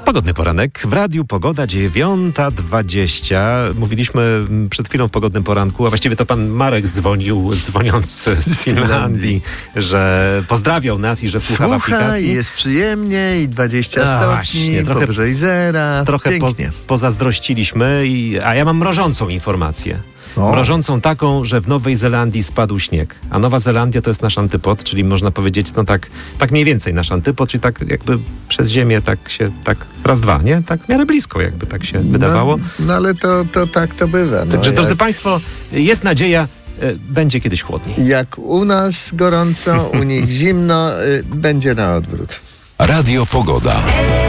Pogodny poranek w Radiu Pogoda 9:20. Mówiliśmy przed chwilą w Pogodnym Poranku, a właściwie to pan Marek dzwoniąc z Finlandii, że pozdrawiał nas i że słucha w aplikacji. Jest przyjemnie i 20 stopni, właśnie, powyżej zera. Trochę pozazdrościliśmy, a ja mam mrożącą informację. Mrożącą taką, że w Nowej Zelandii spadł śnieg. A Nowa Zelandia to jest nasz antypod, czyli można powiedzieć, no tak mniej więcej nasz antypod, czyli tak jakby przez ziemię tak raz, dwa, nie? Tak w miarę blisko jakby tak się wydawało. No ale to tak to bywa. Także drodzy Państwo, jest nadzieja, będzie kiedyś chłodniej. Jak u nas gorąco, u nich zimno, będzie na odwrót. Radio Pogoda.